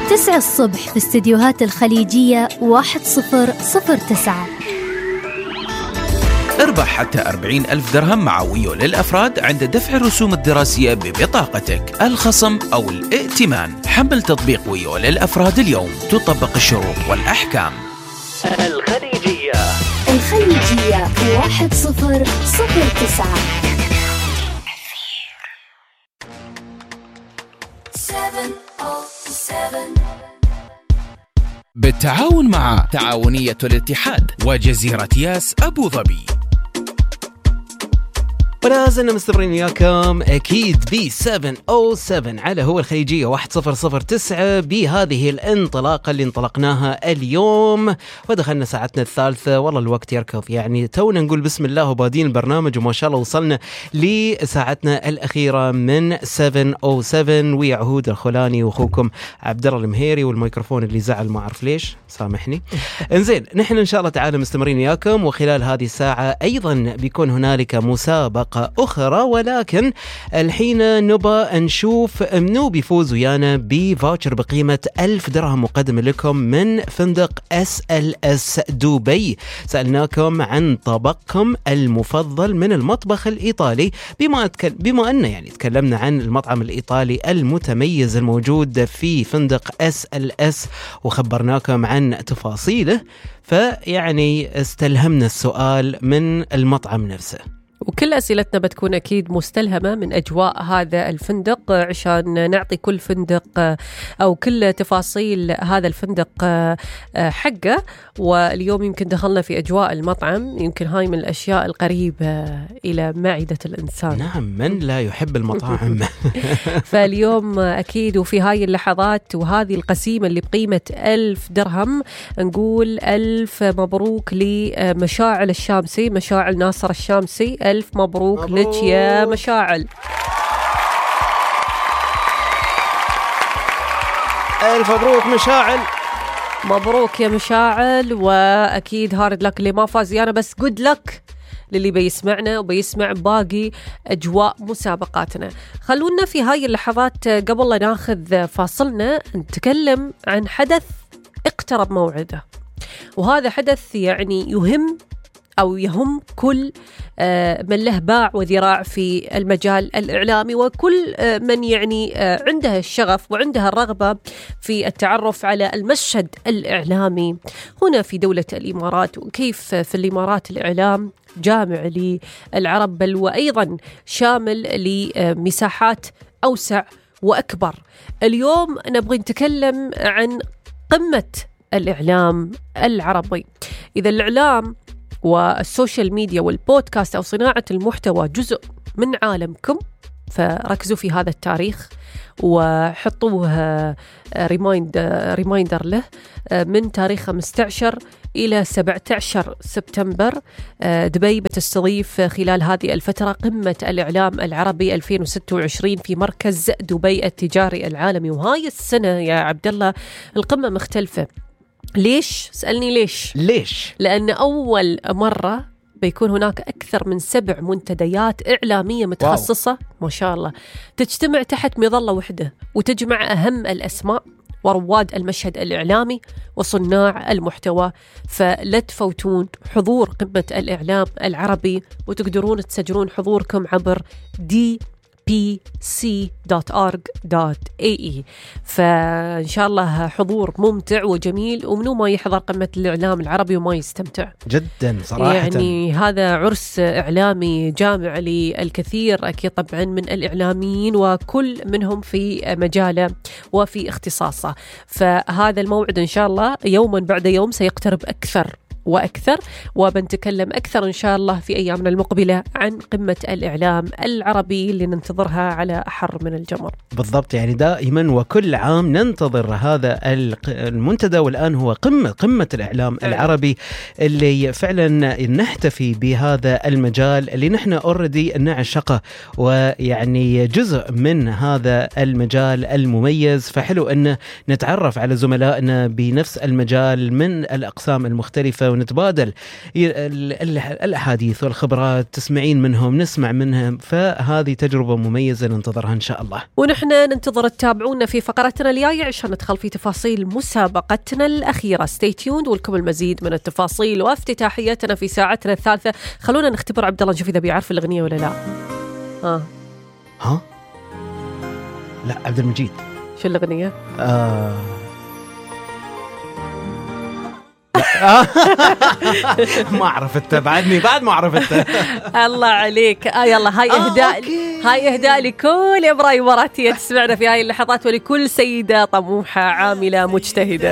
9 الصبح في استديوهات الخليجية 1009. اربح حتى 40,000 درهم مع ويو للأفراد عند دفع الرسوم الدراسية ببطاقتك، الخصم أو الائتمان. حمل تطبيق ويو للأفراد اليوم، تطبق الشروط والأحكام. الخليجية 1009. بالتعاون مع تعاونية الاتحاد وجزيرة ياس أبو ظبي. ولا زلنا مستمرين وياكم أكيد ب 707 على هو الخليجية 1009 بهذه الانطلاقة اللي انطلقناها اليوم، ودخلنا ساعتنا الثالثة. والله الوقت يركض، يعني تونا نقول بسم الله وبادين البرنامج، وما شاء الله وصلنا لساعتنا الأخيرة من 707. ويا عهود الخولاني وأخوكم عبد الله المهيري، والميكروفون اللي زعل ما أعرف ليش، سامحني. انزين، نحن إن شاء الله تعالى مستمرين وياكم، وخلال هذه الساعة أيضا بيكون هنالك مسابقة أخرى، ولكن الحين نبى نشوف منو بيفوز ويانا بفاوتشر بقيمة 1000 درهم مقدم لكم من فندق SLS دبي. سألناكم عن طبقكم المفضل من المطبخ الإيطالي، بما أن يعني تكلمنا عن المطعم الإيطالي المتميز الموجود في فندق SLS وخبرناكم عن تفاصيله، فيعني استلهمنا السؤال من المطعم نفسه. وكل أسئلتنا بتكون أكيد مستلهمة من أجواء هذا الفندق، عشان نعطي كل فندق أو كل تفاصيل هذا الفندق حقه. واليوم يمكن دخلنا في أجواء المطعم، يمكن هاي من الأشياء القريبة إلى معدة الإنسان. نعم، من لا يحب المطاعم. فاليوم أكيد وفي هاي اللحظات وهذه القسيمة اللي بقيمة 1000 درهم نقول 1000 مبروك لمشاعل الشامسي، مشاعل ناصر الشامسي. 1000 مبروك لك يا مشاعل. 1000 مبروك مشاعل، مبروك يا مشاعل. وأكيد هارد لك اللي ما فاز ويانا، بس جود لك للي بيسمعنا وبيسمع باقي أجواء مسابقاتنا. خلونا في هاي اللحظات قبل لا ناخذ فاصلنا نتكلم عن حدث اقترب موعده، وهذا حدث يعني يهم كل من له باع وذراع في المجال الإعلامي، وكل من يعني عنده الشغف وعنده الرغبة في التعرف على المشهد الإعلامي هنا في دولة الإمارات، وكيف في الإمارات الإعلام جامع للعرب، بل وأيضا شامل لمساحات أوسع وأكبر. اليوم نبغي نتكلم عن قمة الإعلام العربي. إذا الإعلام والسوشيال ميديا والبودكاست أو صناعة المحتوى جزء من عالمكم، فركزوا في هذا التاريخ وحطوه ريمايندر له من تاريخ 15 إلى 17 سبتمبر. دبي بتستضيف خلال هذه الفترة قمة الإعلام العربي 2026 في مركز دبي التجاري العالمي. وهاي السنة يا عبد الله القمة مختلفة. ليش؟ سألني ليش؟ لأن أول مرة بيكون هناك أكثر من 7 منتديات إعلامية متخصصة. واو. ما شاء الله، تجتمع تحت مظلة واحدة وتجمع أهم الأسماء ورواد المشهد الإعلامي وصناع المحتوى. فلا تفوتون حضور قمة الإعلام العربي، وتقدرون تسجلون حضوركم عبر dpc.org.ae. فإن شاء الله حضور ممتع وجميل، ومنو ما يحضر قمة الإعلام العربي وما يستمتع جدا صراحة. يعني هذا عرس إعلامي جامع للكثير أكيد طبعا من الإعلاميين، وكل منهم في مجاله وفي اختصاصه. فهذا الموعد إن شاء الله يوما بعد يوم سيقترب أكثر وأكثر، وبنتكلم أكثر إن شاء الله في أيامنا المقبلة عن قمة الإعلام العربي اللي ننتظرها على أحر من الجمر. بالضبط، يعني دائما وكل عام ننتظر هذا المنتدى، والآن هو قمة الإعلام العربي اللي فعلا نحتفي بهذا المجال اللي نحن أوردي نعشقه، ويعني جزء من هذا المجال المميز. فحلو أن نتعرف على زملائنا بنفس المجال من الأقسام المختلفة ونتبادل الأحاديث والخبرات، تسمعين منهم نسمع منهم، فهذه تجربة مميزة ننتظرها إن شاء الله. ونحن ننتظر تتابعونا في فقرتنا الجاية عشان ندخل في تفاصيل مسابقتنا الأخيرة. stay tuned ولكم المزيد من التفاصيل وافتتاحيتنا في ساعتنا الثالثة. خلونا نختبر عبد الله نشوف إذا بيعرف الأغنية ولا لا. ها؟ لا عبد المجيد. شو الأغنية؟ ما عرفت بعدني، بعد ما عرفت. الله عليك. يلا هاي إهداء لكل امرأة إماراتية تسمعنا في هاي اللحظات، ولكل سيدة طموحة عاملة مجتهدة.